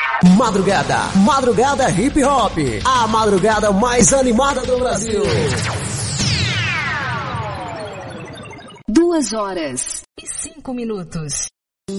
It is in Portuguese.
Madrugada Hip Hop, a madrugada mais animada do Brasil. 2 horas e 5 minutos.